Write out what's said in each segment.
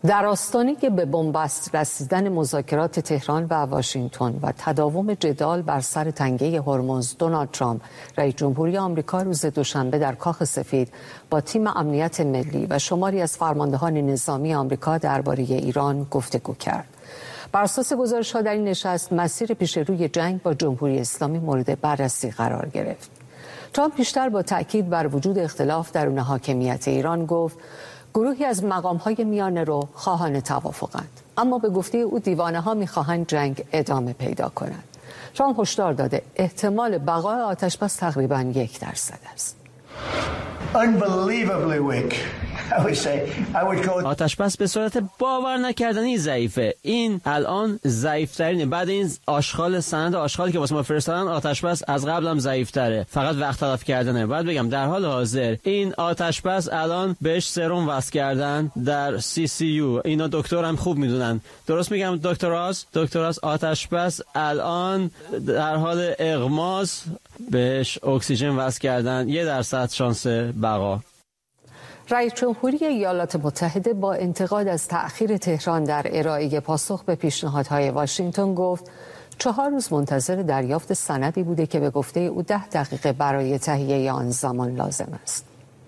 در آستانه که به بنبست رسیدن مذاکرات تهران و واشنگتن و تداوم جدال بر سر تنگه هرمز، دونالد ترامپ رئیس جمهوری آمریکا روز دوشنبه در کاخ سفید با تیم امنیت ملی و شماری از فرماندهان نظامی آمریکا درباره ایران گفتگو کرد. بر اساس گزارش‌ها در این نشست مسیر پیش روی جنگ با جمهوری اسلامی مورد بررسی قرار گرفت. ترامپ بیشتر با تأکید بر وجود اختلاف درون حاکمیت ایران گفت گروهی از مقام‌های میانه رو خواهان توافقند، اما به گفته او دیوانه‌ها می‌خواهند جنگ ادامه پیدا کند. ترامپ هشدار داده احتمال بقای آتش‌بس تقریباً 1% است. Unbelievably weak. آتش‌بس به صورت باور نکردنی ضعیفه. این الان ضعیف‌ترینه. بعد این آشغال سند آشغالی که واسه ما فرستادن، آتش‌بس از قبل هم ضعیف‌تره. فقط وقت تلف کردنه. بعد بگم در حال حاضر این آتش‌بس الان بهش سرم وصل کردن در CCU. اینا دکتر هم خوب میدونن. درست میگم دکتراس آتش‌بس الان در حال اغماس بهش اکسیژن وصل کردن. 1% شانس بقا. رئیس جمهوری ایالات متحده با انتقاد از تأخیر تهران در ارائه پاسخ به پیشنهادهای واشنگتن گفت 4 روز منتظر دریافت سندی بوده که به گفته او 10 دقیقه برای تهیه آن زمان لازم است.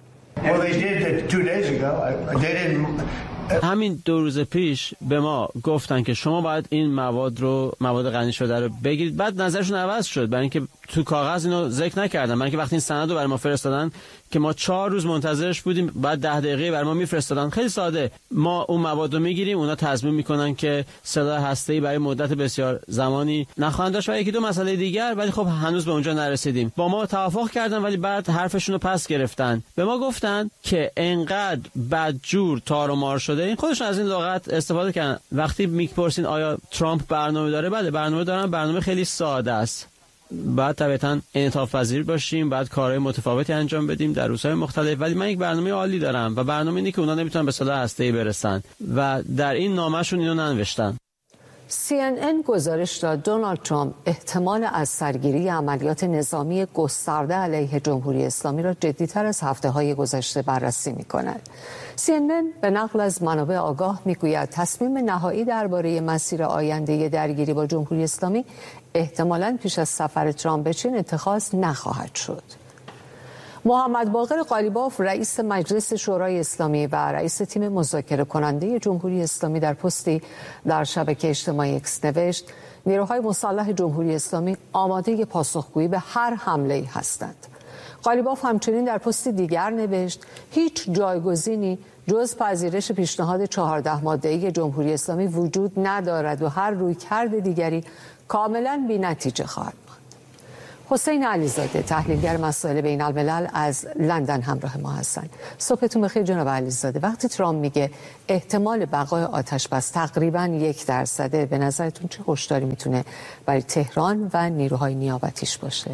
همین 2 روز پیش به ما گفتن که شما باید این مواد غنی شده رو بگیرید. بعد نظرشون عوض شد، برای اینکه تو کاغذ اینو ذکر نکردن، برای اینکه وقتی این سند رو برای ما فرستادن که ما 4 روز منتظرش بودیم، بعد 10 دقیقه برای ما میفرستادن. خیلی ساده، ما اون مواد رو میگیریم، اونا تضمین میکنن که سلاح هسته‌ای برای مدت بسیار زمانی نخواهند داشت و یکی دو مسئله دیگر، ولی خب هنوز به اونجا نرسیدیم. با ما توافق کردن ولی بعد حرفشون رو پس گرفتن. به ما گفتن که انقدر بدجور تار و مار شده. این خودشون از این لغت استفاده کردن. وقتی میپرسین آیا ترامپ برنامه داره، بله برنامه دارن. برنامه خیلی ساده است. بعد طبعاً انعطاف پذیر باشیم، بعد کارهای متفاوتی انجام بدیم در روزهای مختلف، ولی من یک برنامه عالی دارم و برنامه اینه که اونا نمیتونن به سلاح هسته‌ای برسن و در این نامه‌شون اینو ننوشتن. CNN گزارش داد دونالد ترامپ احتمال از سرگیری عملیات نظامی گسترده علیه جمهوری اسلامی را جدی‌تر از هفته‌های گذشته بررسی می‌کند. CNN به نقل از منابع آگاه می‌گوید تصمیم نهایی درباره مسیر آینده درگیری با جمهوری اسلامی احتمالاً پیش از سفر ترامپ به چین اتخاذ نخواهد شد. محمد باقر قالیباف رئیس مجلس شورای اسلامی و رئیس تیم مذاکره کننده جمهوری اسلامی در پستی در شبکه اجتماعی اکس نوشت نیروهای مسلح جمهوری اسلامی آماده پاسخگویی به هر حمله‌ای هستند. قالیباف همچنین در پستی دیگر نوشت هیچ جایگزینی جز پذیرش پیشنهاد 14 ماده‌ای جمهوری اسلامی وجود ندارد و هر رویکرد دیگری کاملا بی‌نتیجه خواهد ماند. حسین علیزاده تحلیلگر مسائل بین الملل از لندن همراه ما هستند. صبحتون بخیر جناب علیزاده. وقتی ترامپ میگه احتمال بقای آتش‌بس تقریباً 1%، به نظرتون چه هشداری میتونه برای تهران و نیروهای نیابتیش باشه؟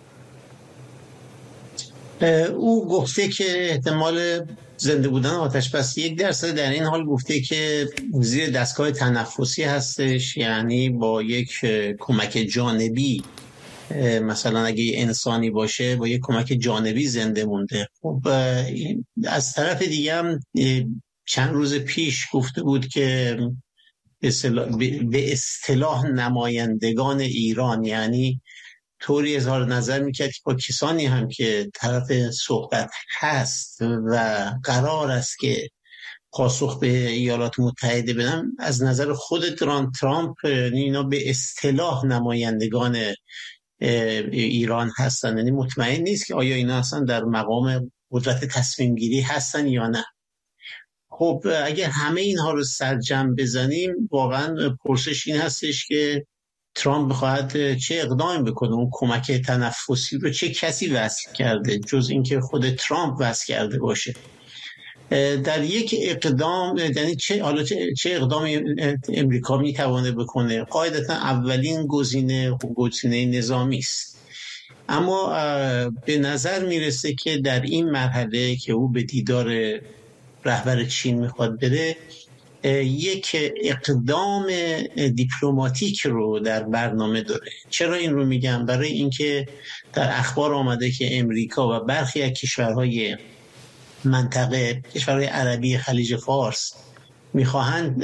او گفته که احتمال زنده بودن آتش‌بس 1%، در این حال گفته که زیر دستگاه تنفسی هستش، یعنی با یک کمک جانبی، مثلا اگه انسانی باشه با یک کمک جانبی زنده مونده. خب از طرف دیگه هم چند روز پیش گفته بود که به اصطلاح نمایندگان ایران، یعنی طوری اظهار نظر میکرد که با کسانی هم که طرف صحبت هست و قرار است که پاسخ به ایالات متحده بدن، از نظر خود ترامپ اینا به اصطلاح نمایندگان ایران هستن، یعنی مطمئن نیست که آیا اینا اصلا در مقام قدرت تصمیم گیری هستن یا نه. خب اگر همه اینها رو سرجم بزنیم، واقعا پرسش این هستش که ترامپ بخواهد چه اقدامی بکنه. اون کمک تنفسی رو چه کسی وصل کرده جز اینکه خود ترامپ وصل کرده باشه؟ در یک اقدام، یعنی چه اقدامی امریکا میتوانه بکنه؟ قاعدتا اولین گزینه نظامی است، اما به نظر میرسه که در این مرحله که او به دیدار رهبر چین میخواد بره، یک اقدام دیپلماتیک رو در برنامه داره. چرا این رو میگم؟ برای اینکه در اخبار آمده که امریکا و برخی از کشورهای منطقه، کشورهای عربی خلیج فارس، میخواهند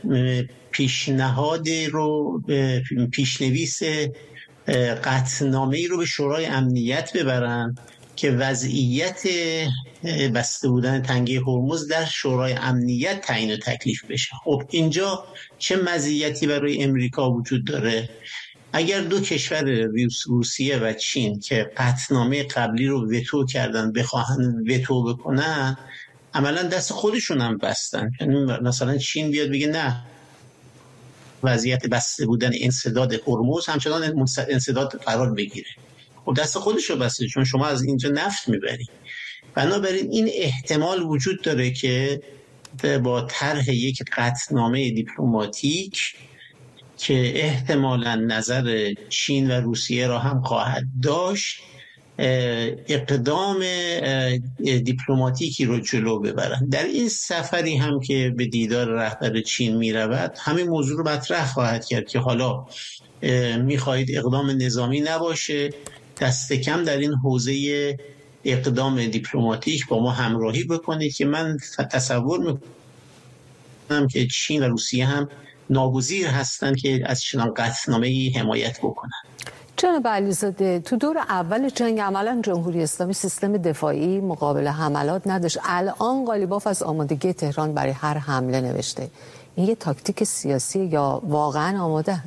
پیشنویس قطعنامه‌ای رو به شورای امنیت ببرن که وضعیت بسته بودن تنگه هرمز در شورای امنیت تعیین و تکلیف بشه. خب اینجا چه مزیتی برای امریکا وجود داره؟ اگر دو کشور روسیه و چین که قطعنامه قبلی رو وتو کردن بخواهن وتو بکنن، عملا دست خودشون هم بستن. یعنی مثلا چین بیاد بگه نه، وضعیت بسته بودن انسداد هرمز همچنان انسداد قرار بگیره، خب دست خودش رو بسته، چون شما از اینجا نفت میبرید. بنابراین این احتمال وجود داره که با طرح یک قطعنامه دیپلماتیک که احتمالاً نظر چین و روسیه را هم خواهد داشت، اقدام دیپلماتیکی رو جلو ببرن. در این سفری هم که به دیدار رهبر چین می رود، همین موضوع رو مطرح خواهد کرد که حالا میخواهید اقدام نظامی نباشه، دست کم در این حوزه اقدام دیپلماتیک با ما همراهی بکنید که من تصور میکنم که چین و روسیه هم ناگزیر هستند که از چنان قطعنامه‌ای حمایت بکنن. جناب علیزاده، تو دور اول جنگ عملا جمهوری اسلامی سیستم دفاعی مقابل حملات نداشت. الان قالیباف از آمادگی تهران برای هر حمله نوشته. این یه تاکتیک سیاسی یا واقعا آماده؟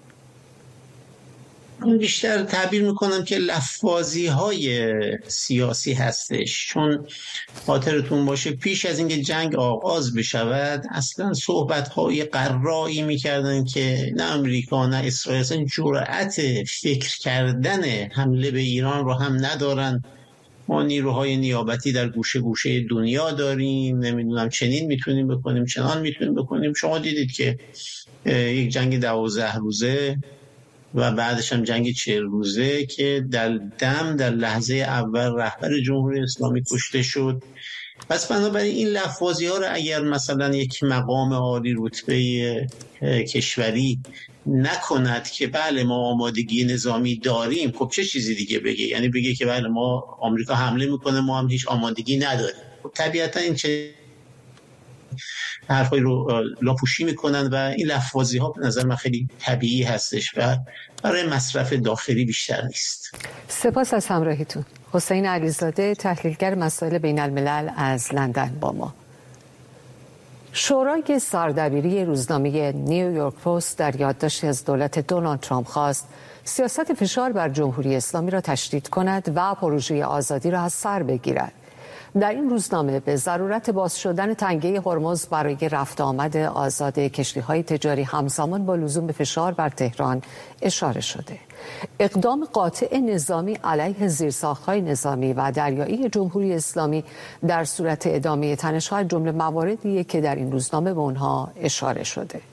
من بیشتر تعبیر میکنم که لفاظی های سیاسی هستش، چون خاطرتون باشه پیش از اینکه جنگ آغاز بشود اصلا صحبت های قرایی میکردن که نه امریکا نه اسرائیل اصلا جرأت فکر کردن حمله به ایران رو هم ندارن. ما نیروهای نیابتی در گوشه گوشه دنیا داریم، نمیدونم چنین میتونیم بکنیم چنان میتونیم بکنیم. شما دیدید که یک جنگ 12 روزه و بعدش هم جنگ 40 روزه که در لحظه اول رهبر جمهوری اسلامی کشته شد. پس بنابراین این لفاظی ها رو اگر مثلا یک مقام عالی رتبه کشوری نکند که بله ما آمادگی نظامی داریم، خب چه چیزی دیگه بگه؟ یعنی بگه که بله ما آمریکا حمله میکنه ما هم هیچ آمادگی نداریم. خب طبیعتا این چه حرفایی رو لاپوشی میکنن و این لفاظی ها به نظر من خیلی طبیعی هستش و برای مصرف داخلی بیشتر نیست. سپاس از همراهیتون. حسین علیزاده، تحلیلگر مسائل بین الملل از لندن با ما. شورای سردبیری روزنامه نیویورک پست در یادداشتی از دولت دونالد ترامپ خواست سیاست فشار بر جمهوری اسلامی را تشدید کند و پروژه آزادی را از سر بگیرد. در این روزنامه به ضرورت باز شدن تنگه هرمز برای رفت آمد آزاد کشتی‌های تجاری همزمان با لزوم به فشار بر تهران اشاره شده. اقدام قاطع نظامی علیه زیرساخت‌های نظامی و دریایی جمهوری اسلامی در صورت ادامه تنش‌ها جمله مواردیه که در این روزنامه به آنها اشاره شده.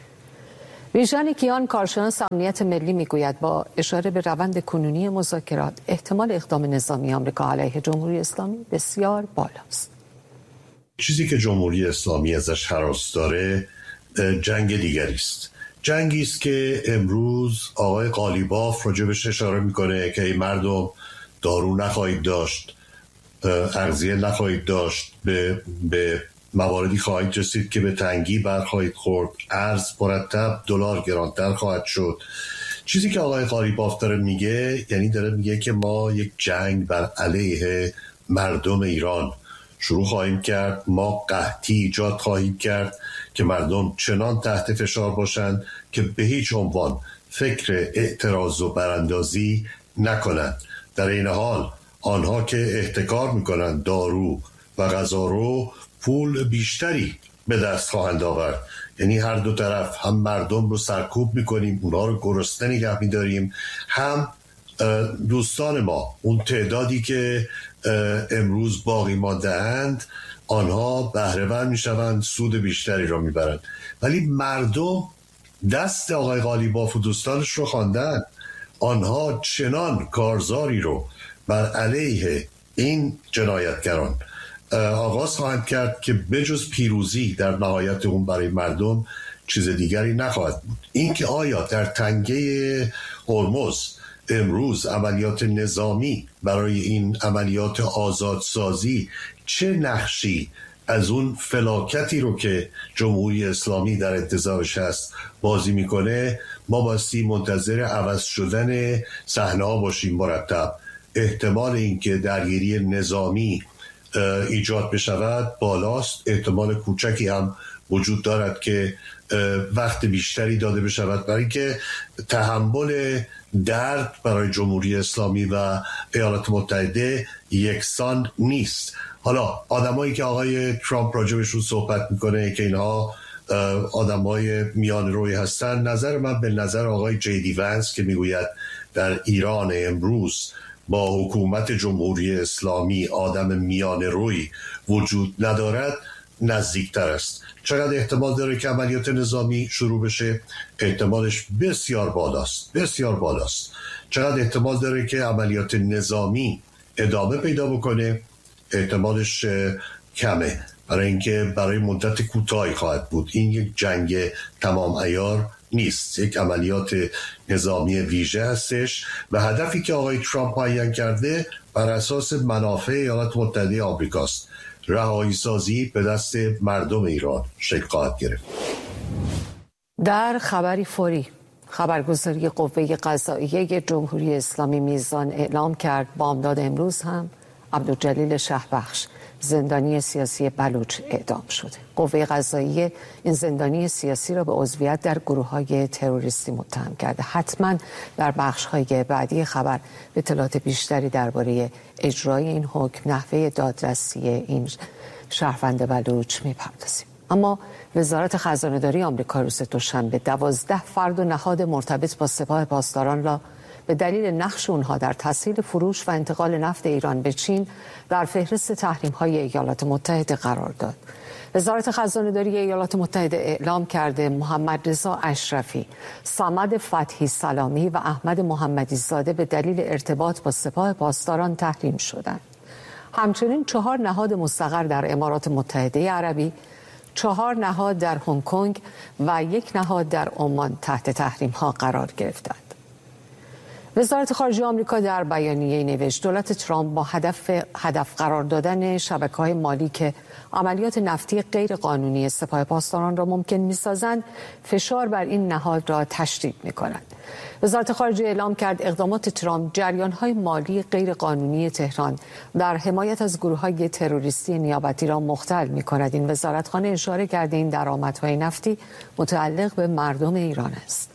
ویژن کیان، کارشناس امنیت ملی، میگوید با اشاره به روند کنونی مذاکرات احتمال اقدام نظامی آمریکا علیه جمهوری اسلامی بسیار بالاست. چیزی که جمهوری اسلامی ازش هراس داره جنگ دیگری است. جنگی است که امروز آقای قالیباف راجبش اشاره میکنه که ای مردم دارو نخواهید داشت، اغذیه نخواهید داشت، به مواردی خواهید رسید که به تنگی برخواهید خورد، ارز مرتب دلار گرانتر خواهد شد. چیزی که آقای قالیباف داره میگه، یعنی داره میگه که ما یک جنگ بر علیه مردم ایران شروع خواهیم کرد، ما قحطی ایجاد خواهیم کرد که مردم چنان تحت فشار باشند که به هیچ عنوان فکر اعتراض و براندازی نکنند. در این حال آنها که احتکار میکنند دارو و غذا رو پول بیشتری به دست خواهند آورد. یعنی هر دو طرف، هم مردم رو سرکوب میکنیم، اونها رو گرسنه نگه میداریم، هم دوستان ما، اون تعدادی که امروز باقی مانده اند، آنها بهره‌مند میشوند، سود بیشتری را میبرند. ولی مردم دست آقای قالیباف و دوستانش رو خواندن. آنها چنان کارزاری رو بر علیه این جنایتگران آغاز خواهند کرد که بجز پیروزی در نهایت اون برای مردم چیز دیگری نخواهد بود. این که آیا در تنگه هرمز امروز عملیات نظامی برای این عملیات آزادسازی چه نقشی از اون فلاکتی رو که جمهوری اسلامی در انتظارش هست بازی میکنه، ما باستی منتظر عوض شدن صحنه‌ها باشیم مرتب. احتمال اینکه درگیری نظامی ایجاد بشود بالاست، احتمال کوچکی هم وجود دارد که وقت بیشتری داده بشود، برای اینکه تحمل درد برای جمهوری اسلامی و ایالات متحده یکسان نیست. حالا آدمایی که آقای ترامپ راجبشون صحبت میکنه که اینها آدمای میان روی هستن، نظر من به نظر آقای جی دی ونس که میگوید در ایران امروز با حکومت جمهوری اسلامی آدم میان روی وجود ندارد نزدیکتر است. چقدر احتمال داره که عملیات نظامی شروع بشه؟ احتمالش بسیار بالاست، بسیار بالاست. چقدر احتمال داره که عملیات نظامی ادامه پیدا بکنه؟ احتمالش کمه، برای اینکه برای مدت کوتاهی خواهد بود. این یک جنگ تمام عیار نیست، یک عملیات نظامی ویژه هستش و هدفی که آقای ترامپ معین کرده بر اساس منافع ایالات متحده آمریکاست. رهایی سازی به دست مردم ایران شکل خواهد گرفت. در خبری فوری، خبرگزاری قوه قضاییه جمهوری اسلامی میزان اعلام کرد بامداد امروز هم عبدالجلیل شهبخش زندانی سیاسی بلوچ اعدام شده. قوه قضاییه این زندانی سیاسی را به عضویت در گروه‌های تروریستی متهم کرده. حتما در بخش‌های بعدی خبر به اطلاعات بیشتری درباره اجرای این حکم، نحوه دادرسی این شهروند بلوچ می‌پردازیم. اما وزارت خزانه‌داری آمریکا روز دوشنبه 12 فرد و نهاد مرتبط با سپاه پاسداران را به دلیل نقش اونها در تسهیل فروش و انتقال نفت ایران به چین در فهرست تحریم‌های ایالات متحده قرار داد. وزارت خزانه‌داری ایالات متحده اعلام کرده محمد رضا اشرفی، صمد فتحی سلامی و احمد محمدی زاده به دلیل ارتباط با سپاه پاسداران تحریم شدند. همچنین 4 نهاد مستقر در امارات متحده عربی، 4 نهاد در هنگ کنگ و 1 نهاد در عمان تحت تحریم‌ها قرار گرفتند. وزارت خارجه آمریکا در بیانیه نوشت دولت ترامپ با هدف قرار دادن شبکه‌های مالی که عملیات نفتی غیر قانونی سپاه پاسداران را ممکن می‌سازند، فشار بر این نهاد را تشدید می‌کند. وزارت خارجه اعلام کرد اقدامات ترامپ جریان‌های مالی غیر قانونی تهران در حمایت از گروه‌های تروریستی نیابتی را مختل می‌کند. این وزارتخانه اشاره کرده این درآمدهای نفتی متعلق به مردم ایران است.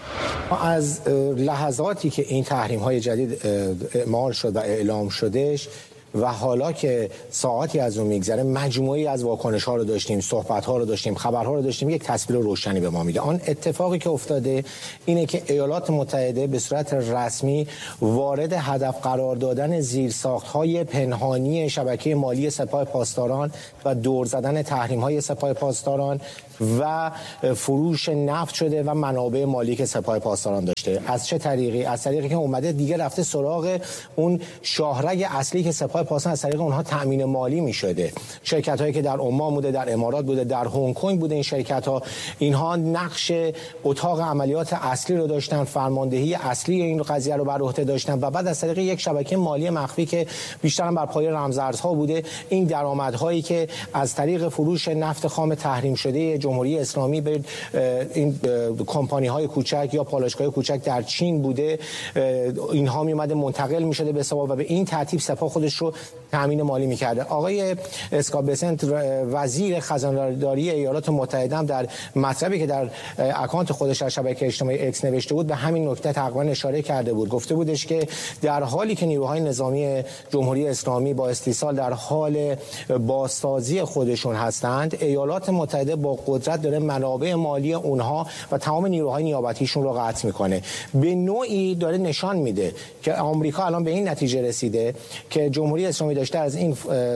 از لحظاتی که این تحریم‌های جدید اعمال شد و اعلام شدش و حالا که ساعتی از اون میگذره، مجموعی از واکنش‌ها رو داشتیم، صحبت‌ها رو داشتیم، خبرها رو داشتیم، یک تصویر روشنی به ما میده. آن اتفاقی که افتاده اینه که ایالات متحده به صورت رسمی وارد هدف قرار دادن زیرساخت‌های پنهانی شبکه مالی سپاه پاسداران و دور زدن تحریم‌های سپاه پاسداران و فروش نفت شده و منابع مالی که سپاه پاسداران داشته. از چه طریقی؟ از طریقی که اومده دیگه رفته سراغ اون شاهرگ اصلی که سپاه پاسداران از طریق اونها تامین مالی می‌شده. شرکت‌هایی که در عمان بوده، در امارات بوده، در هنگ کنگ بوده، این شرکت‌ها اینها نقش اتاق عملیات اصلی رو داشتن، فرماندهی اصلی این قضیه رو بر عهده داشتن و بعد از طریق یک شبکه مالی مخفی که بیشتر بر پایه رمزارزها بوده، این درآمدهایی که از طریق فروش نفت خام تحریم شده جمهوری اسلامی به این کمپانی‌های کوچک یا پالایشگاه‌های کوچک در چین بوده، اینها میومده منتقل می‌شده به سپاه و به این ترتیب سپاه خودش رو تامین مالی می‌کرده. آقای اسکات بسنت وزیر خزانه‌داری ایالات متحده هم در مطلبی که در اکانت خودش در شبکه اجتماعی اکس نوشته بود به همین نکته تقریبا اشاره کرده بود. گفته بودش که در حالی که نیروهای نظامی جمهوری اسلامی با استیصال در حال بازسازی خودشون هستند، ایالات متحده با قدرت داره منابع مالی اونها و تمام نیروهای نیابتیشون رو قطع میکنه. به نوعی داره نشان میده که آمریکا الان به این نتیجه رسیده که جمهوری اسلامی داشته از این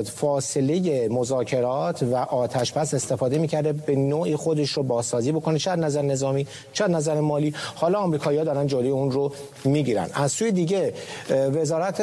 فاصله مذاکرات و آتش‌بس استفاده میکرده به نوعی خودش رو بازسازی بکنه، چه از نظر نظامی چه از نظر مالی. حالا آمریکایی‌ها دارن جلوی اون رو میگیرن. از سوی دیگه وزارت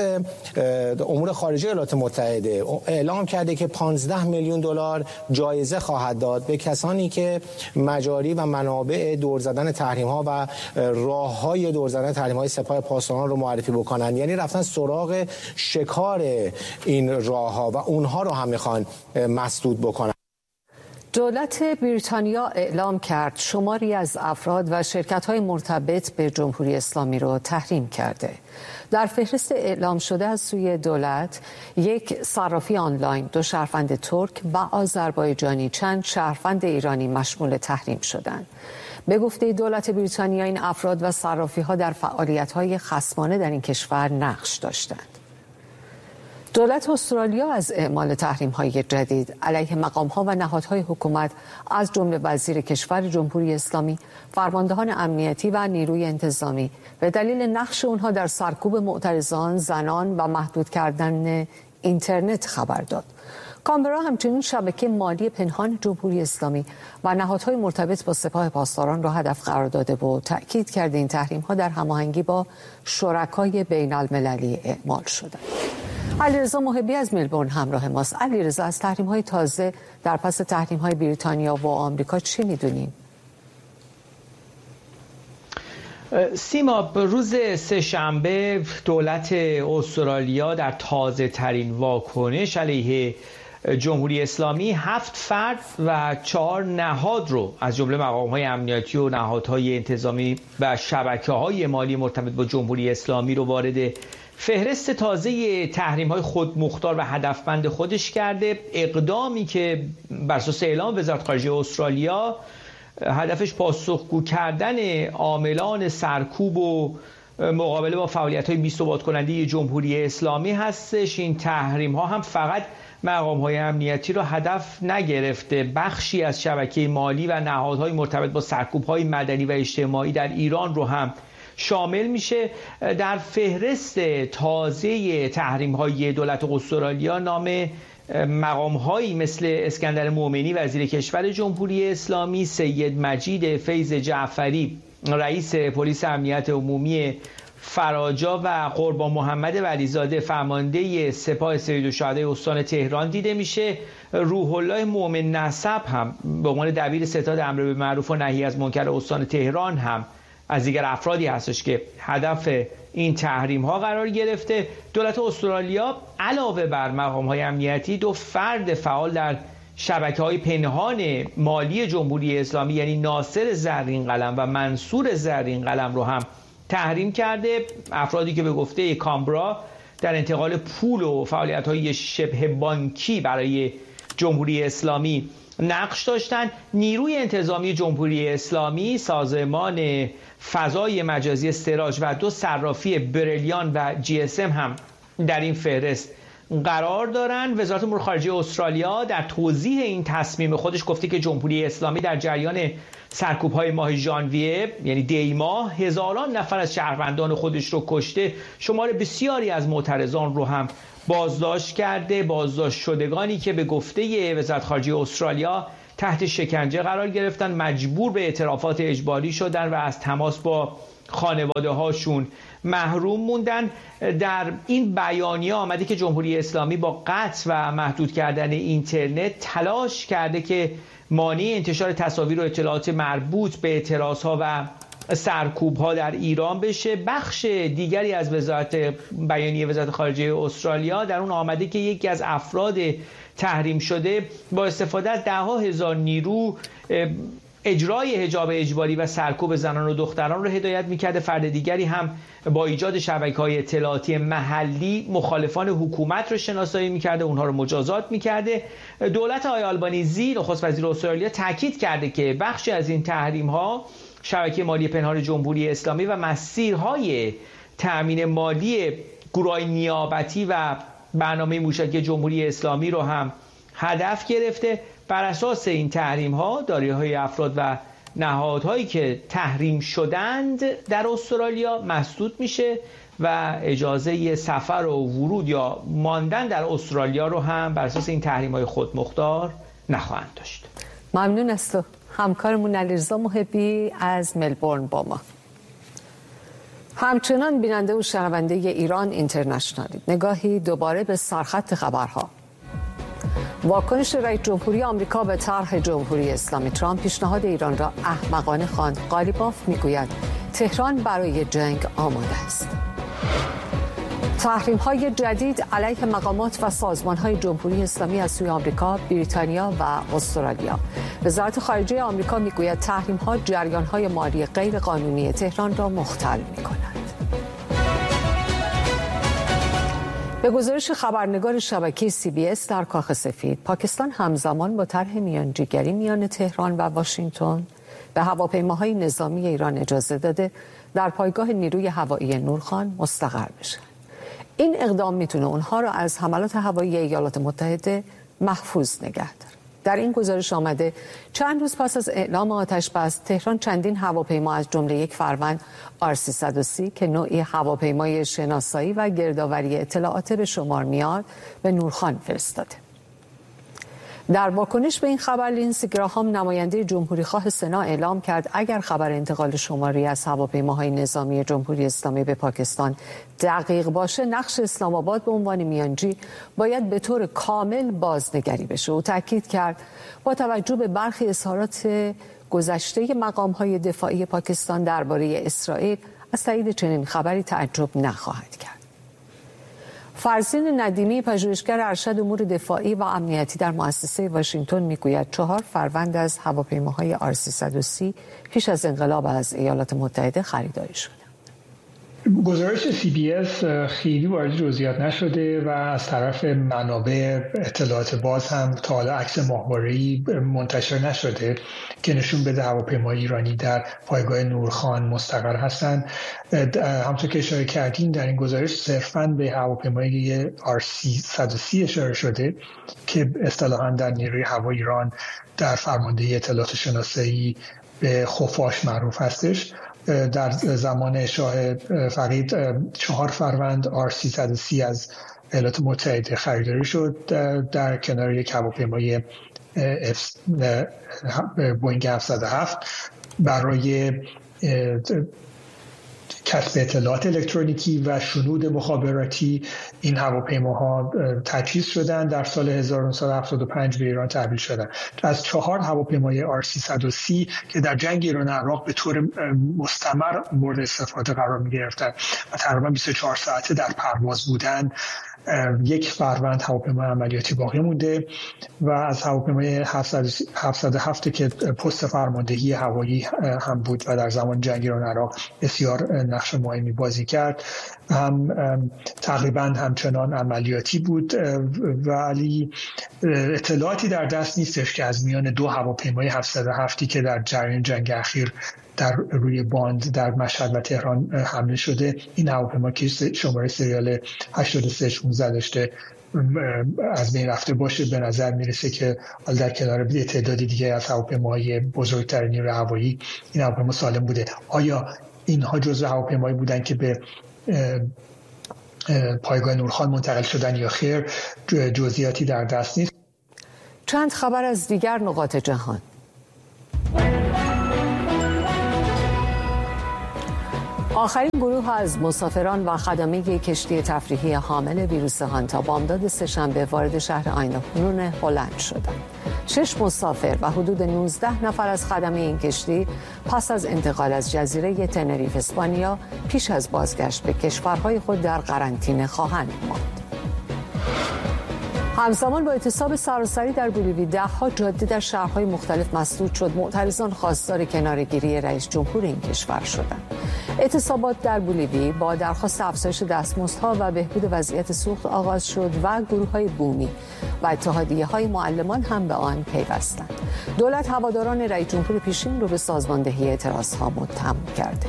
امور خارجه ایالات متحده اعلام کرده که 15 میلیون دلار جایزه خواهد داد به کسانی که مجاری و منابع دور زدن تحریم‌ها و راه‌های دور زدن تحریم‌های سپاه پاسداران رو معرفی بکنن. یعنی رفتن سراغ شکار این راه‌ها و اونها رو هم میخوان مسدود بکنن. دولت بریتانیا اعلام کرد شماری از افراد و شرکت‌های مرتبط به جمهوری اسلامی رو تحریم کرده. در فهرست اعلام شده از سوی دولت یک صرافی آنلاین، 2 شهروند ترک و آذربایجانی، چند شهروند ایرانی مشمول تحریم شدند. به گفته دولت بریتانیا این افراد و صرافی‌ها در فعالیت‌های خصمانه در این کشور نقش داشتند. دولت استرالیا از اعمال تحریم‌های جدید علیه مقام‌ها و نهادهای حکومت از جمله وزیر کشور جمهوری اسلامی، فرماندهان امنیتی و نیروی انتظامی به دلیل نقش اونها در سرکوب معترضان، زنان و محدود کردن اینترنت خبر داد. کانبرا همچنین شبکه مالی پنهان جمهوری اسلامی و نهادهای مرتبط با سپاه پاسداران را هدف قرار داده و تأکید کرده این تحریم‌ها در هماهنگی با شرکای بین‌المللی اعمال شدند. علیرضا محبی از ملبورن همراه ماست. علیرضا، از تحریم‌های تازه در پس تحریم‌های بریتانیا و آمریکا چی می‌دونیم؟ سیما، روز سه‌شنبه دولت استرالیا در تازه ترین واکنش علیه جمهوری اسلامی 7 فرد و 4 نهاد رو از جمله مقام‌های امنیتی و نهادهای انتظامی و شبکه‌های مالی مرتبط با جمهوری اسلامی رو وارد فهرست تازه تحریم‌های خودمختار و هدفمند خودش کرده. اقدامی که بر اساس اعلام وزارت خارجه استرالیا هدفش پاسخگو کردن عاملان سرکوب و مقابله با فعالیت‌های بی‌ثبات کننده جمهوری اسلامی هستش. این تحریم‌ها هم فقط مقام‌های امنیتی را هدف نگرفته، بخشی از شبکه مالی و نهادهای مرتبط با سرکوب‌های مدنی و اجتماعی در ایران رو هم شامل میشه. در فهرست تازه تحریم‌های دولت استرالیا نام مقام‌هایی مثل اسکندر مومنی وزیر کشور جمهوری اسلامی، سید مجید فیض جعفری رئیس پلیس امنیت عمومی فراجا و قربان محمد ولیزاده فرمانده سپاه سید الشهدای استان تهران دیده میشه. روح الله مومن نسب هم به عنوان دبیر ستاد امر به معروف و نهی از منکر استان تهران هم از دیگر افرادی هستش که هدف این تحریم ها قرار گرفته. دولت استرالیا علاوه بر مقام های امنیتی 2 فرد فعال در شبکه های پنهان مالی جمهوری اسلامی یعنی ناصر زرین قلم و منصور زرین قلم رو هم تحریم کرده. افرادی که به گفته کانبرا در انتقال پول و فعالیت های شبه بانکی برای جمهوری اسلامی نقش داشتند. نیروی انتظامی جمهوری اسلامی، سازمان فضای مجازی استراج و 2 صرافی بریلیان و GSM هم در این فهرست قرار دارند. وزارت امور خارجه استرالیا در توضیح این تصمیم خودش گفته که جمهوری اسلامی در جریان سرکوب‌های ماه ژانویه یعنی دی ماه هزاران نفر از شهروندان خودش رو کشته، شمار بسیاری از معترضان رو هم بازداشت کرده. بازداشت شدگانی که به گفته وزارت خارجه استرالیا تحت شکنجه قرار گرفتن، مجبور به اعترافات اجباری شدن و از تماس با خانواده هاشون محروم موندن. در این بیانیه آمده که جمهوری اسلامی با قطع و محدود کردن اینترنت تلاش کرده که مانع انتشار تصاویر و اطلاعات مربوط به اعتراضها و سرکوب‌ها در ایران بشه. بخش دیگری از بیانیه وزارت خارجه استرالیا در اون آمده که یکی از افراد تحریم شده با استفاده از 10,000 نیرو اجرای حجاب اجباری و سرکوب زنان و دختران رو هدایت می‌کرده. فرد دیگری هم با ایجاد شبکه‌های اطلاعاتی محلی مخالفان حکومت رو شناسایی می‌کرده، اونها رو مجازات می‌کرده. دولت آقای آلبانیزی نخست وزیر استرالیا تاکید کرده که بخشی از این تحریم‌ها شبکه مالی پنهان جمهوری اسلامی و مسیرهای تأمین مالی گروه‌های نیابتی و برنامه موشکی جمهوری اسلامی رو هم هدف گرفته. بر اساس این تحریم‌ها دارایی‌های افراد و نهادهایی که تحریم شدند در استرالیا مسدود میشه و اجازه سفر و ورود یا ماندن در استرالیا رو هم بر اساس این تحریم‌های خودمختار نخواهند داشت. ممنون از تو. همکارمون علیرضا محبی از ملبورن با ما. همچنان بیننده و شنونده ایران اینترنشنالی، نگاهی دوباره به سرخط خبرها. واکنش رئیس جمهوری آمریکا به طرح جمهوری اسلامی ترامپ پیشنهاد ایران را احمقانه خواند. قالیباف میگوید تهران برای جنگ آماده است. تحریم‌های جدید علیه مقامات و سازمان‌های جمهوری اسلامی از سوی آمریکا، بریتانیا و استرالیا. وزارت خارجه آمریکا می‌گوید تحریم‌ها جریان‌های مالی غیرقانونی تهران را مختل می‌کند. به گزارش خبرنگار شبکه CBS در کاخ سفید، پاکستان همزمان با طرح میانجیگری میان تهران و واشنگتن به هواپیماهای نظامی ایران اجازه داده در پایگاه نیروی هوایی نورخان مستقر بشن. این اقدام میتونه اونها را از حملات هوایی ایالات متحده محفوظ نگه داره. در این گزارش آمده چند روز پس از اعلام آتش بس، تهران چندین هواپیما از جمله یک فروند R330 که نوعی هواپیمای شناسایی و گردآوری اطلاعات به شمار میاد به نورخان فرستاده. در واکنش به این خبر، لینزی گراهام نماینده جمهوریخواه سنا اعلام کرد اگر خبر انتقال شماری از هواپیماهای نظامی جمهوری اسلامی به پاکستان دقیق باشه، نقش اسلام آباد به عنوان میانجی باید به طور کامل بازنگری بشه. او تاکید کرد با توجه به برخی اظهارات گذشته مقام‌های دفاعی پاکستان درباره اسرائیل، از تایید چنین خبری تعجب نخواهد کرد. فرزین ندیمی، پژوهشگر ارشد امور دفاعی و امنیتی در مؤسسه واشنگتن، میگوید 4 فروند از هواپیماهای R330 پیش از انقلاب از ایالات متحده خریداری شده. گزارش CBS خیلی وارد جزئیات نشده و از طرف منابع اطلاعات باز هم تا حالا عکس ماهواره‌ای منتشر نشده که نشون بده هواپیمای ایرانی در پایگاه نورخان مستقر هستند. همونطور که اشاره کردین در این گزارش صرفاً به هواپیمای R330 اشاره شده که اصطلاحاً در نیروی هوایی ایران در فرماندهی اطلاعات شناسایی به خفاش معروف هستش. در زمان شاه فرید 4 فروند R330 از ایالات متحده خریداری شد در کنار یک هواپیمای بوینگ 707 برای کسب اطلاعات الکترونیکی و شنود مخابراتی. این هواپیماها تجهیز شدن در سال 1975 به ایران تحویل شدن. از 4 هواپیمای R330 که در جنگ ایران و عراق به طور مستمر مورد استفاده قرار می گرفتن و تقریبا 24 ساعته در پرواز بودن، 1 فروند هواپیمای عملیاتی باقی مونده و از هواپیمای 707 که پست فرماندهی هوایی هم بود و در زمان جنگ ایران عراق بسیار نقش مهمی بازی کرد، هم تقریبا همچنان عملیاتی بود، ولی اطلاعاتی در دست نیستش که از میان 2 هواپیمای 707 که در جریان جنگ اخیر در روی باند در مشهد و تهران حمله شده، این هواپیما که شماره سریال 8316 داشته از بین رفته باشه. به نظر میرسه که در کنار تعداد دیگه از هواپیماهای بزرگتر نیروی هوایی این هواپیما سالم بوده. آیا اینها جزو هواپیمایی بودن که به پایگاه نورخان منتقل شدن یا خیر؟ جزئیاتی در دست نیست. چند خبر از دیگر نقاط جهان. آخرین گروه از مسافران و خدمه کشتی تفریحی حامل ویروس هانتا بامداد سه‌شنبه وارد شهر آینه‌پونون هلند شدند. 6 مسافر و حدود 19 نفر از خدمه این کشتی پس از انتقال از جزیره تنریف اسپانیا پیش از بازگشت به کشورهای خود در قرنطینه خواهند ماند. همزمان با اعتصاب سراسری در بولیوی، 10 جاده در شهرهای مختلف مسدود شد. معترضان خواستار کناره‌گیری رئیس جمهور این کشور شدند. اعتصابات در بولیوی با درخواست افزایش دستمزدها و بهبود وضعیت سوخت آغاز شد و گروه‌های بومی و اتحادیه‌های معلمان هم به آن پیوستند. دولت هواداران رئیس جمهور پیشین رو به سازماندهی اعتراضها متهم کرده.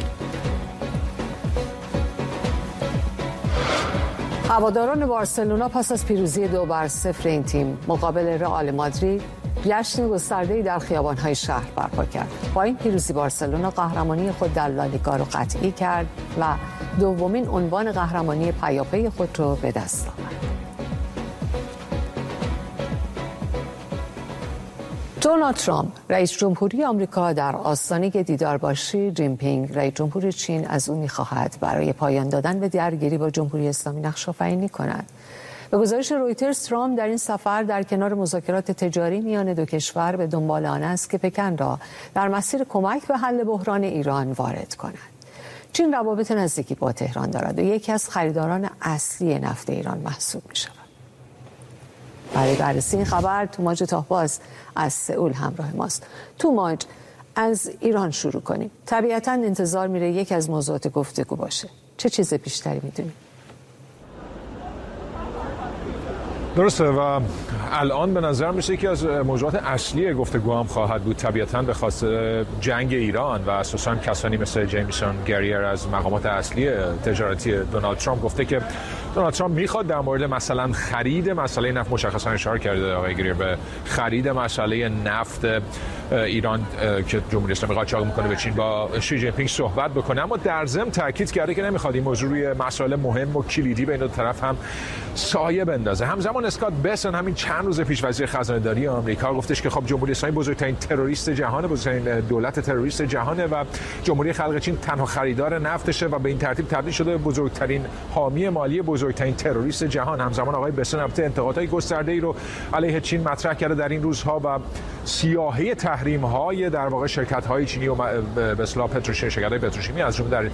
هواداران بارسلونا پس از پیروزی 2-0 این تیم مقابل رئال مادرید جشن گسترده‌ای در خیابان‌های شهر برپا کرد. با این پیروزی بارسلونا قهرمانی خود در لالیگا را قطعی کرد و دومین عنوان قهرمانی پیاپی خود را به دست آورد. دونالد ترامپ رئیس جمهوری آمریکا در آستانه دیدار با شی جین پینگ رئیس جمهور چین از او می‌خواهد برای پایان دادن به درگیری با جمهوری اسلامی نقش‌آفرینی کند. به گزارش رویترز، ترامپ در این سفر در کنار مذاکرات تجاری میان دو کشور به دنبال آن است که پکن را در مسیر کمک به حل بحران ایران وارد کند. چین روابط نزدیکی با تهران دارد و یکی از خریداران اصلی نفت ایران محسوب می شود. برای بررسی این خبر توماج تاهباز از سئول همراه ماست. توماج، از ایران شروع کنیم. طبیعتاً انتظار میره یکی از موضوعات گفتگو باشه. چه چیز بیشتری میدونیم؟ درسته و الان به نظر میشه که از موضوعات اصلی گفتگو هم خواهد بود، طبیعتاً به خاطر جنگ ایران و اساساً کسانی مثل جیمیسون گریر از مقامات اصلی تجارتی دونالد ترامپ گفته که دونالد ترامپ میخواد در مورد مثلا خرید مسئله نفت، مشخصاً اشاره کرده آقای گریر به خرید مسئله نفت ایران که جمهوری اسلامی قاچاق میکنه به چین با شی جین پینگ صحبت بکنه، اما در ضمن تاکید کرده که نمیخواد این موضوع روی مسائل مهم و کلیدی بین دو طرف هم سایه بندازه. همزمان اسکات بسن همین چند روز پیش وزیر خزانه‌داری آمریکا گفتش که خب جمهوری اسلامی بزرگترین تروریست جهانه، بزرگترین دولت تروریست جهانه و جمهوری خلق چین تنها خریدار نفتشه و به این ترتیب تبدیل شده به بزرگترین حامی مالی بزرگترین تروریست جهان. همزمان آقای بسن البته انتقادهای گسترده‌ای رو علیه چین مطرح کرده در این روزها و سیاهه تحریم‌های در واقع شرکت‌های چینی و به اصطلاح شرکت‌های پتروشیمی از جمله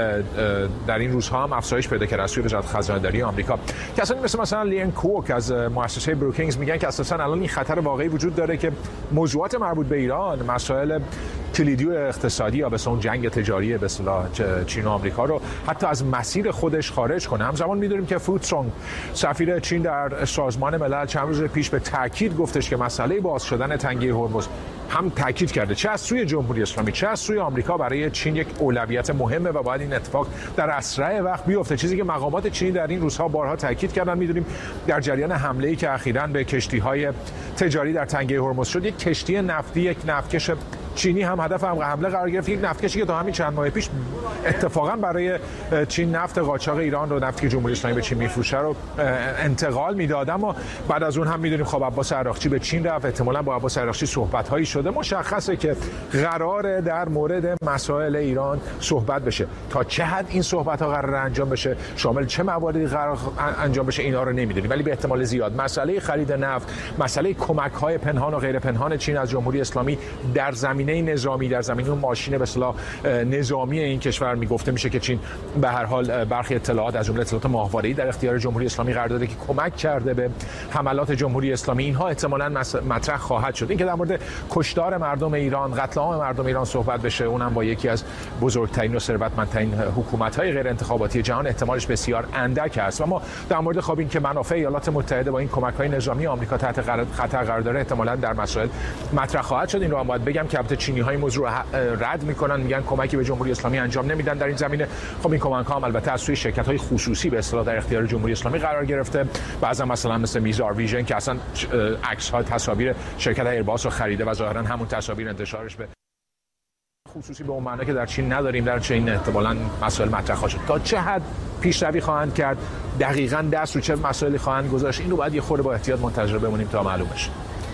در این روزها هم افزایش پیدا کرده از سوی وزارت خزانه‌داری آمریکا. کسانی مثلا لین کوک از مؤسسه بروکینگز میگن که اساساً الان این خطر واقعی وجود داره که موضوعات مربوط به ایران، مسائل کلیدی و اقتصادی یا به اون جنگ تجاری به اصطلاح چین و آمریکا رو حتی از مسیر خودش خارج کنه. همزمان می‌دونیم که فو ترونگ سفیر چین در سازمان ملل چند روز پیش به تاکید گفتش که مسئله باز شدن تنگه هرمز هم تاکید کرده چه از سوی جمهوری اسلامی چه از سوی آمریکا برای چین یک اولویت مهمه و باید این اتفاق در اسرع وقت بیفته، چیزی که مقامات چینی در این روزها بارها تاکید کردن. می‌دونیم در جریان حمله‌ای که اخیراً به کشتی‌های تجاری در تنگه هرمز شد، یک کشتی نفتی، یک نفتکش چینی هم هدف حمله قرار گرفت، یک نفتکشی که تا همین چند ماه پیش اتفاقا برای چین نفت قاچاق ایران رو، نفتی که جمهوری اسلامی به چین میفروشه رو انتقال میداد، اما بعد از اون هم میدونیم خب عباس عراقچی به چین رفت، احتمالاً با عباس عراقچی صحبت‌هایی شده. مشخصه که قراره در مورد مسائل ایران صحبت بشه. تا چه حد این صحبت‌ها قراره انجام بشه، شامل چه مواردی قرار انجام بشه، اینا رو نمیدونیم، ولی به احتمال زیاد مسئله خرید نفت، مسئله کمک‌های پنهان و غیر پنهان چین از جمهوری اسلامی در زمینه نظامی، در زمینه ماشین به اصطلاح نظامی این کشور میگفته میشه که چین به هر حال برخی اطلاعات از جمله اطلاعات ماهواره‌ای در اختیار جمهوری اسلامی قرار داده که کمک کرده به حملات جمهوری اسلامی. اینها احتمالاً مطرح خواهد شد. اینکه در مورد کشتار مردم ایران، قتل عام مردم ایران صحبت بشه، اونم با یکی از بزرگترین و ثروتمندترین حکومت‌های غیر انتخاباتی جهان احتمالش بسیار اندک است. اما در مورد خب این که منافع ایالات متحده با این کمک‌های نظامی آمریکا تحت خطر قرار داره، احتمالاً در مسائل مطرح خواهد شد. این رو هم باید بگم که البته چینی‌ها این موضوع رد می‌کنن، میگن کمکی به جمهوری اسلامی انجام نمیدن در این زمینه. خب این کمک‌ها هم البته از سوی شرکت‌های خصوصی به اصطلاح در اختیار جمهوری اسلامی قرار گرفته. بعضا مثلا مثل میزار ویژن که اصلا عکس‌ها تصاویر شرکت ایرباس رو خریده و ظاهراً همون تصاویر انتشارش به خصوصی به اون معنی که در چین نداریم، در چین احتمالاً مسائل مطرح خواهد شد. تا چه حد پیشروی خواهند کرد، دقیقاً دست رو چه مسائلی خواهند گذاشت، این رو باید یه خورده با احتیاط منتظر بمونیم تا معلوم بشه.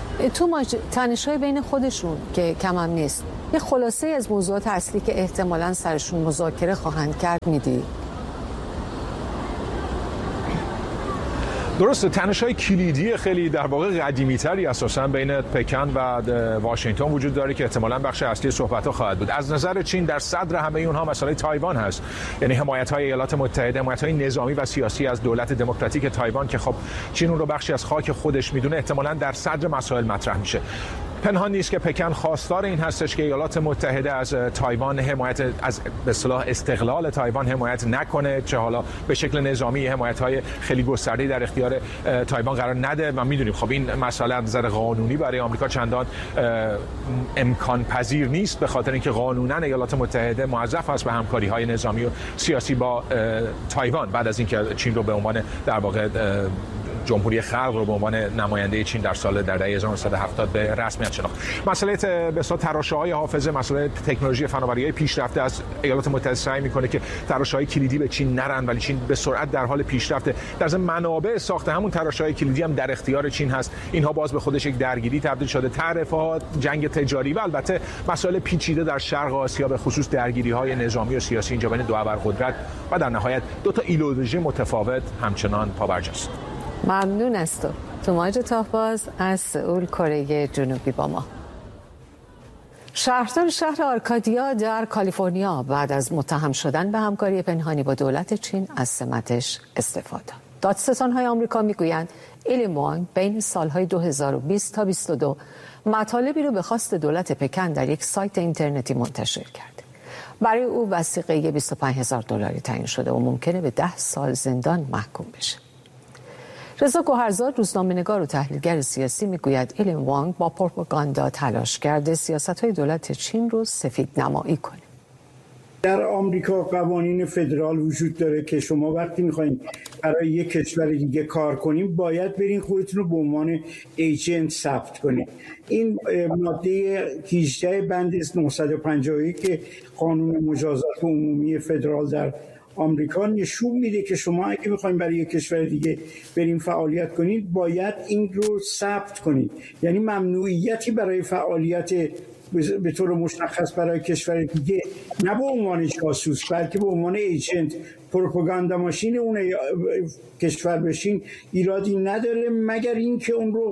تو تنش‌های بین خودشون که کم هم نیست، یه خلاصه از موضوعات اصلی که احتمالاً سرشون مذاکره خواهند کرد میدی؟ درسته، تنش‌های کلیدی خیلی در واقع قدیمی‌تری اساساً بین پکن و واشنگتن وجود داره که احتمالاً بخش اصلی صحبت‌ها خواهد بود. از نظر چین در صدر همه اونها مسئله تایوان هست، یعنی حمایت‌های ایالات متحده، حمایت‌های نظامی و سیاسی از دولت دموکراتیک تایوان که خب چین اون رو بخشی از خاک خودش میدونه، احتمالاً در صدر مسائل مطرح میشه. پنهان نیست که پکن خواستار این هستش که ایالات متحده از تایوان حمایت، از به اصطلاح استقلال تایوان حمایت نکنه، چه حالا به شکل نظامی حمایت‌های خیلی گسترده‌ای در اختیار تایوان قرار نده. و می‌دونیم خب این مسئله از نظر قانونی برای آمریکا چندان امکان پذیر نیست، به خاطر اینکه قانوناً ایالات متحده موظف است به همکاری‌های نظامی و سیاسی با تایوان بعد از اینکه چین رو به عنوان در واقع جمهوری خلق رو به عنوان نماینده چین در دهه 1970 به رسمیت شناخت. مسئله به اصطلاح تراشه‌های حافظه، مسئله تکنولوژی فناوری‌های پیشرفته از ایالات متحده سعی می‌کنه که تراشه‌های کلیدی به چین نرن، ولی چین به سرعت در حال پیشرفته. در ضمن منابع ساخت همون تراشه‌های کلیدی هم در اختیار چین هست. اینها باز به خودش یک درگیری تبدیل شده، تعرفه‌ها، جنگ تجاری و البته مسائل پیچیده در شرق آسیا، به خصوص درگیری‌های نظامی و سیاسی اینجا بین دو ابرقدرت و در نهایت دو تا ایدئولوژی متفاوت همچنان پابرجاست. ممنون از توماج تاهباز از سئول، کره جنوبی با ما. شهردار شهر آرکادیا در کالیفرنیا بعد از متهم شدن به همکاری پنهانی با دولت چین از سمتش استفاده داد. دادستان‌های آمریکا میگویند ایلین وانگ بین سالهای 2020 تا 2022 مطالبی رو به خواست دولت پکن در یک سایت اینترنتی منتشر کرد. برای او وثیقه $25,000 تعیین شده و ممکنه به 10 سال زندان محکوم بشه. رضا گوهرزاد روزنامه‌نگار و تحلیلگر سیاسی میگوید ایلین وانگ با پروپاگاندا تلاش کرده سیاست‌های دولت چین رو سفیدنمایی کنه. در آمریکا قوانین فدرال وجود داره که شما وقتی میخواین برای یک کشور دیگه کار کنیم باید برین خودتون رو به عنوان ایجنت ثبت کنید. این ماده 18 بند 950 که قانون مجازات عمومی فدرال در آمریکا نشون میده که شما اگه میخواین برای یک کشور دیگه بریم فعالیت کنید باید این رو ثبت کنید. یعنی ممنوعیتی برای فعالیت به طور مشخص برای کشور دیگه نه به عنوان جاسوس بلکه به عنوان ایجنت پروپاگاندا ماشین اون کشور بشین ایرادی نداره مگر اینکه اون رو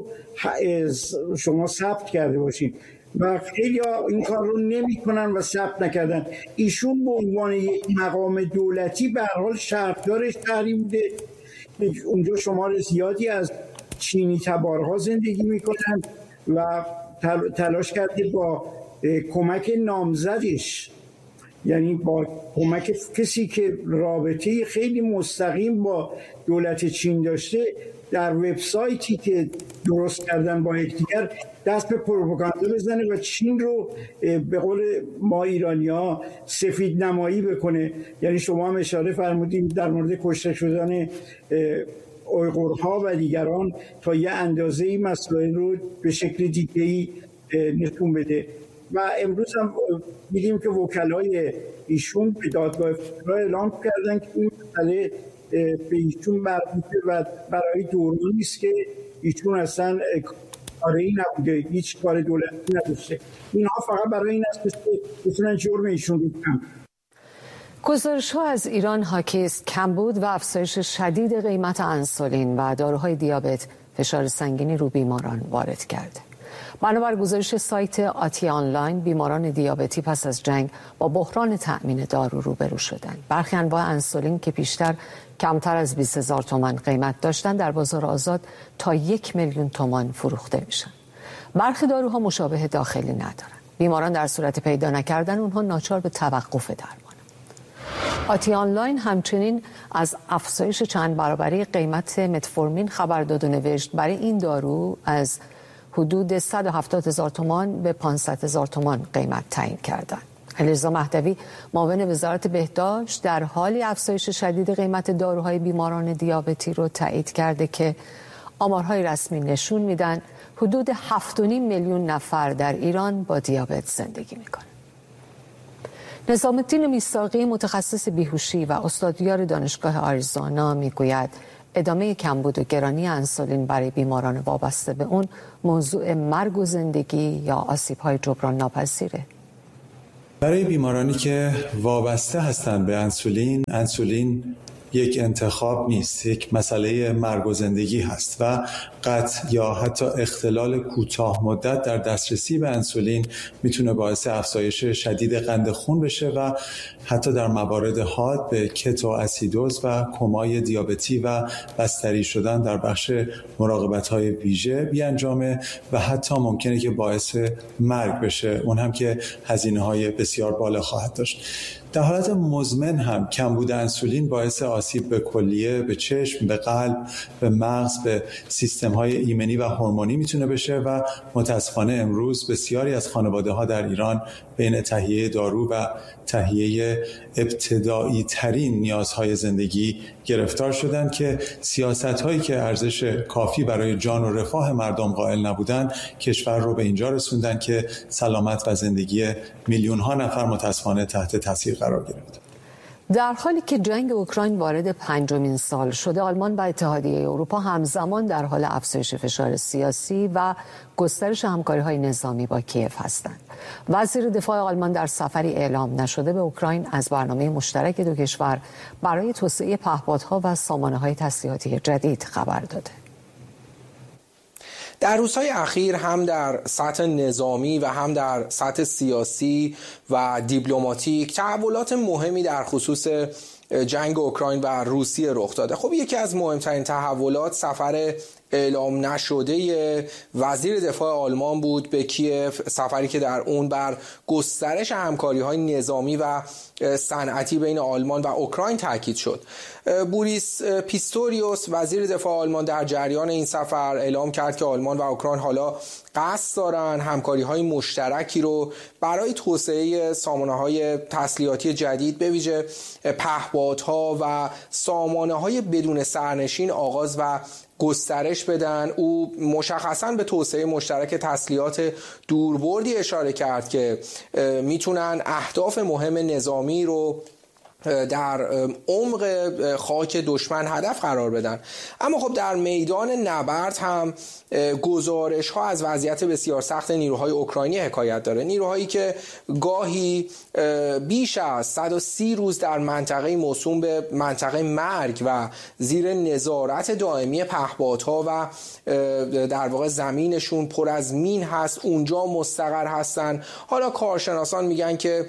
شما ثبت کرده باشین و خیلی این کار رو نمی‌کنن و ثبت نکردن. ایشون به عنوان یک مقام دولتی به هر حال شهردار شهری بوده، اونجا شمار زیادی از چینی تبارها زندگی میکنن و تلاش کرده با کمک نامزدش، یعنی با کمک کسی که رابطه خیلی مستقیم با دولت چین داشته، در وبسایتی که درست کردن با یکدیگر دست به پروپاگاندا بزنه و چین رو به قول ما ایرانی‌ها سفید نمایی بکنه. یعنی شما هم اشاره فرمودید در مورد کشته شدن اویغورها و دیگران تا یه اندازه‌ای مسائل رو به شکل دیگه‌ای نشون بده. و امروز هم دیدیم که وکلای ایشون به دادگاه فدرال اعلام کردن که این مسئله به ایشون مربوطه و برای دورانی است که ایشون اصلا کاری نبوده، هیچ کار دولتی نداشته. اینها فقط برای این است که بتونن جرم ایشون رو بکنن. گزارش‌ها از ایران حاکی است کمبود و افزایش شدید قیمت انسولین و داروهای دیابت فشار سنگینی رو بیماران وارد کرده. بنابر گزارش سایت آتی آنلاین، بیماران دیابتی پس از جنگ با بحران تأمین دارو روبرو شدند. برخی انواع انسولین که پیشتر کمتر از 20,000 تومان قیمت داشتند در بازار آزاد تا 1,000,000 تومان فروخته میشن. برخی داروها مشابه داخلی ندارند. بیماران در صورت پیدا نکردن اونها ناچار به توقف درمان. آتی آنلاین همچنین از افزایش چند برابری قیمت متفورمین خبر داد و نوشت برای این دارو از حدود 170,000 تومان به 500,000 تومان قیمت تعیین کردند. علیرضا مهدوی معاون وزارت بهداشت در حالی افزایش شدید قیمت داروهای بیماران دیابتی رو تایید کرده که آمارهای رسمی نشون میدن حدود 7.5 میلیون نفر در ایران با دیابت زندگی میکنن. نظام الدین میثاقی متخصص بیهوشی و استادیار دانشگاه آریزونا میگوید ادامه کمبود و گرانی انسولین برای بیماران وابسته به اون موضوع مرگ و زندگی یا آسیب‌های جبران ناپذیره. برای بیمارانی که وابسته هستند به انسولین یک انتخاب نیست، یک مسئله مرگ و زندگی هست و قطع یا حتی اختلال کوتاه مدت در دسترسی به انسولین میتونه باعث افزایش شدید قند خون بشه و حتی در موارد حاد به کتو اسیدوز و کمای دیابتی و بستری شدن در بخش مراقبت‌های ویژه بیانجامه و حتی ممکنه که باعث مرگ بشه، اون هم که هزینه‌های بسیار بالا خواهد داشت. در حالت مزمن هم کمبود انسولین باعث آسیب به کلیه، به چشم، به قلب، به مغز، به سیستم‌های ایمنی و هورمونی میتونه بشه و متاسفانه امروز بسیاری از خانواده‌ها در ایران بین تهیه دارو و تهیه ابتدایی ترین نیازهای زندگی گرفتار شدند که سیاست‌هایی که ارزش کافی برای جان و رفاه مردم قائل نبودند کشور رو به اینجا رسوندن که سلامت و زندگی میلیون‌ها نفر متاسفانه تحت تاثیر قرار گرفت. در حالی که جنگ اوکراین وارد 5مین سال شده، آلمان و اتحادیه اروپا همزمان در حال افزایش فشار سیاسی و گسترش همکاری‌های نظامی با کیف هستند. وزیر دفاع آلمان در سفری اعلام نشده به اوکراین از برنامه مشترک دو کشور برای توسعه پهپادها و سامانه‌های تسلیحاتی جدید خبر داده. در روزهای اخیر هم در سطح نظامی و هم در سطح سیاسی و دیپلماتیک تحولات مهمی در خصوص جنگ اوکراین و روسیه رخ داده. خب یکی از مهمترین تحولات سفر اعلام نشده وزیر دفاع آلمان بود به کیف، سفری که در اون بر گسترش همکاری‌های نظامی و صنعتی بین آلمان و اوکراین تاکید شد. بوریس پیستوریوس وزیر دفاع آلمان در جریان این سفر اعلام کرد که آلمان و اوکراین حالا قصد دارن همکاری‌های مشترکی رو برای توسعه سامانه‌های تسلیحاتی جدید به ویژه پهپادها و سامانه‌های بدون سرنشین آغاز و گسترش بدن. او مشخصاً به توسعه مشترک تسلیحات دوربردی اشاره کرد که میتونن اهداف مهم نظامی رو در عمق خاک دشمن هدف قرار بدن. اما خب در میدان نبرد هم گزارش ها از وضعیت بسیار سخت نیروهای اوکراینی حکایت داره. نیروهایی که گاهی بیش از 130 روز در منطقه موسوم به منطقه مرگ و زیر نظارت دائمی پهپادها و در واقع زمینشون پر از مین هست اونجا مستقر هستن. حالا کارشناسان میگن که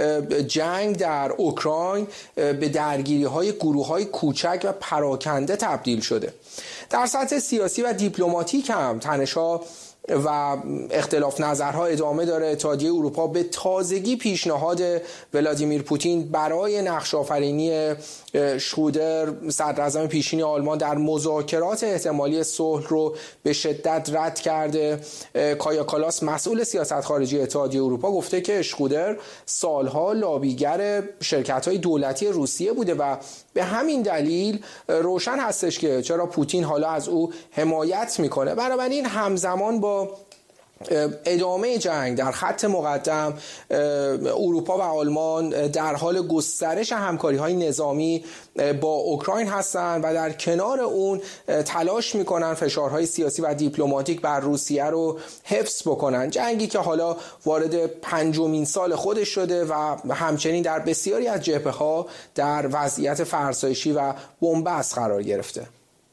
جنگ در اوکراین به درگیری های گروه های کوچک و پراکنده تبدیل شده. در سطح سیاسی و دیپلماتیک هم تنش‌ها و اختلاف نظرها ادامه داره. اتحادیه اروپا به تازگی پیشنهاد ولادیمیر پوتین برای نقش آفرینی شرودر صدراعظم پیشین آلمان در مذاکرات احتمالی صلح رو به شدت رد کرده. کایا کالاس مسئول سیاست خارجی اتحادیه اروپا گفته که شرودر سالها لابیگر شرکت‌های دولتی روسیه بوده و به همین دلیل روشن هستش که چرا پوتین حالا از او حمایت میکنه. بنابراین همزمان با ادامه جنگ در خط مقدم اروپا و آلمان در حال گسترش همکاری‌های نظامی با اوکراین هستند و در کنار اون تلاش میکنن فشارهای سیاسی و دیپلماتیک بر روسیه رو حفظ بکنن. جنگی که حالا وارد 5مین سال خودش شده و همچنین در بسیاری از جبهه‌ها در وضعیت فرسایشی و بنبست قرار گرفته.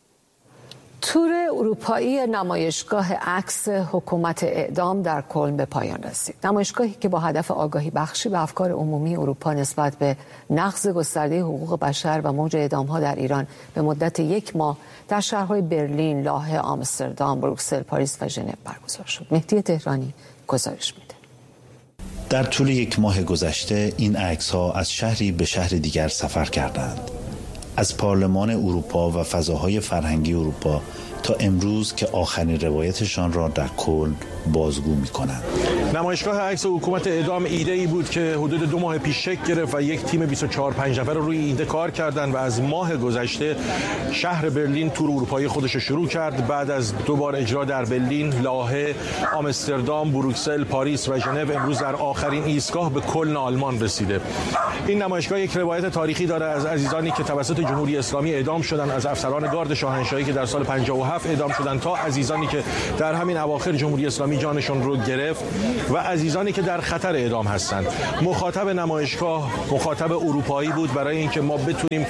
تور اروپایی نمایشگاه عکس حکومت اعدام در کلن به پایان رسید. نمایشگاهی که با هدف آگاهی بخشی به افکار عمومی اروپا نسبت به نقض گسترده حقوق بشر و موج اعدام‌ها در ایران به مدت 1 ماه در شهرهای برلین، لاهه، آمستردام، بروکسل، پاریس و ژنو برگزار شد. مهدی تهرانی گزارش میده. در طول 1 ماه گذشته این عکس‌ها از شهری به شهر دیگر سفر کردند. از پارلمان اروپا و فضاهای فرهنگی اروپا تا امروز که آخرین روایتشان را در کلن بازگو می‌کنند. نمایشگاه عکس حکومت اعدام ایده‌ای بود که حدود 2 ماه پیش شکل گرفت و یک تیم 24-5 نفر روی ایده کار کردند و از ماه گذشته شهر برلین تور اروپایی خودش رو شروع کرد. بعد از 2 بار اجرا در برلین، لاهه، آمستردام، بروکسل، پاریس و ژنو، امروز در آخرین ایستگاه به کلن آلمان رسیده. این نمایشگاه یک روایت تاریخی داره از عزیزانی که توسط جمهوری اسلامی اعدام شدند، از افسران گارد شاهنشاهی که در سال 57 اعدام شدند تا عزیزانی که در همین اواخر جمهوری اسلامی جانشون رو گرفت و عزیزانی که در خطر اعدام هستند. مخاطب نمایشگاه مخاطب اروپایی بود برای اینکه ما بتونیم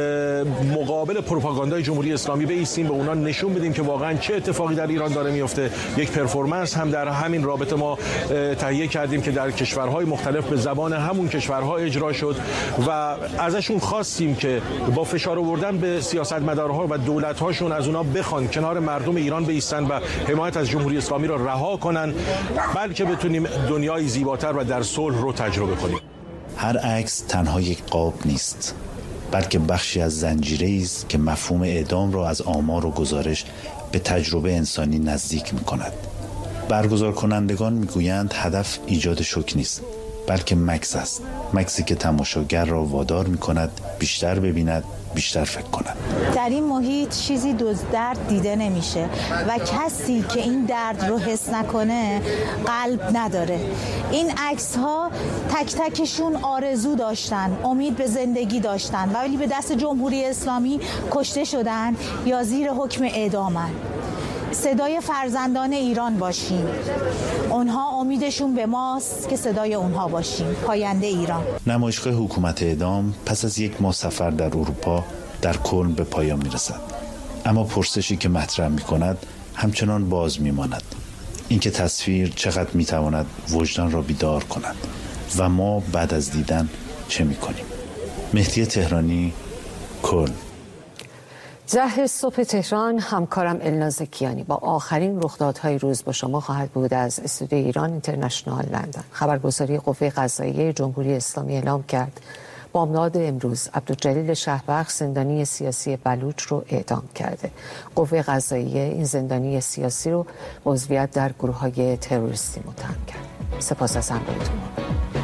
مقابل پروپاگاندای جمهوری اسلامی بایستیم، به اونا نشون بدیم که واقعا چه اتفاقی در ایران داره میفته. یک پرفورمنس هم در همین رابطه ما تهیه کردیم که در کشورهای مختلف به زبان همون کشورها اجرا شد و ازشون خواستیم که با فشار آوردن به سیاستمدارها و دولت‌هاشون از اونا بخوان کنار مردم ایران بایستن و حمایت از جمهوری اسلامی را رها کنن، بلکه بتونیم دنیای زیباتر و در صلح رو تجربه کنیم. هر عکس تنها یک قاب نیست، بلکه بخشی از زنجیره‌ای است که مفهوم اعدام را از آمار و گزارش به تجربه انسانی نزدیک می‌کند. برگزار کنندگان می‌گویند هدف ایجاد شوک نیست، بلکه مکث است. مکثی که تماشاگر را وادار می‌کند بیشتر ببیند، بیشتر فکر کنند. در این محیط چیزی جز درد دیده نمیشه و کسی که این درد رو حس نکنه قلب نداره. این عکس ها تک تکشون آرزو داشتن، امید به زندگی داشتن، ولی به دست جمهوری اسلامی کشته شدن یا زیر حکم اعدامن. صدای فرزندان ایران باشیم. اونها امیدشون به ماست که صدای اونها باشیم. پاینده ایران. نمایشگاه حکومت اعدام پس از 1 ماه سفر در اروپا در کلن به پایان میرسد. اما پرسشی که مطرح میکند همچنان باز میماند. اینکه تصویر چقدر میتواند وجدان را بیدار کند و ما بعد از دیدن چه میکنیم. مهدی تهرانی، کلن. 10 صبح تهران. همکارم الناز کیانی با آخرین رخدادهای روز با شما خواهد بود از استودیوی ایران اینترنشنال لندن. خبرگزاری قوه قضاییه جمهوری اسلامی اعلام کرد بامداد امروز عبدالجلیل شهبخش زندانی سیاسی بلوچ رو اعدام کرده. قوه قضاییه این زندانی سیاسی رو عضویت در گروه‌های تروریستی متهم کرد. سپاس از همراهیتون.